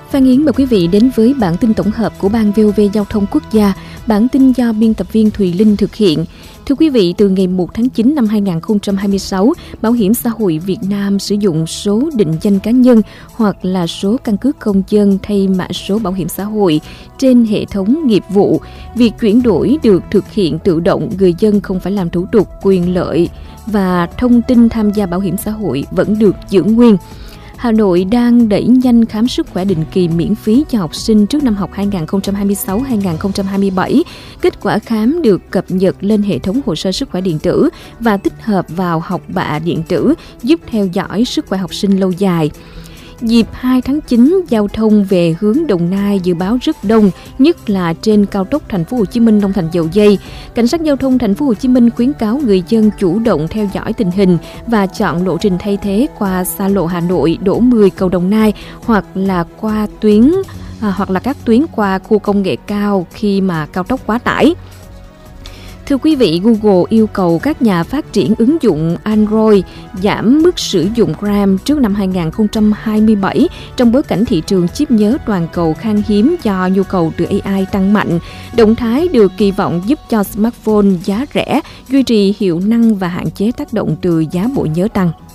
Phan Yến mời quý vị đến với bản tin tổng hợp của Ban VOV Giao thông Quốc gia. Bản tin do biên tập viên Thùy Linh thực hiện. Thưa quý vị, từ ngày 1 tháng 9 năm 2026, Bảo hiểm xã hội Việt Nam sử dụng số định danh cá nhân hoặc là số căn cước công dân thay mã số bảo hiểm xã hội trên hệ thống nghiệp vụ. Việc chuyển đổi được thực hiện tự động, người dân không phải làm thủ tục, quyền lợi và thông tin tham gia bảo hiểm xã hội vẫn được giữ nguyên. Hà Nội đang đẩy nhanh khám sức khỏe định kỳ miễn phí cho học sinh trước năm học 2026-2027. Kết quả khám được cập nhật lên hệ thống hồ sơ sức khỏe điện tử và tích hợp vào học bạ điện tử, giúp theo dõi sức khỏe học sinh lâu dài. Dịp 2 tháng 9, giao thông về hướng Đồng Nai dự báo rất đông, nhất là trên cao tốc Thành phố Hồ Chí Minh Long Thành Dầu Giây. Cảnh sát giao thông Thành phố Hồ Chí Minh khuyến cáo người dân chủ động theo dõi tình hình và chọn lộ trình thay thế qua xa lộ Hà Nội, Đỗ 10 cầu Đồng Nai hoặc là các tuyến qua khu công nghệ cao khi mà cao tốc quá tải. Thưa quý vị, Google yêu cầu các nhà phát triển ứng dụng Android giảm mức sử dụng RAM trước năm 2027 trong bối cảnh thị trường chip nhớ toàn cầu khan hiếm do nhu cầu từ AI tăng mạnh. Động thái được kỳ vọng giúp cho smartphone giá rẻ duy trì hiệu năng và hạn chế tác động từ giá bộ nhớ tăng.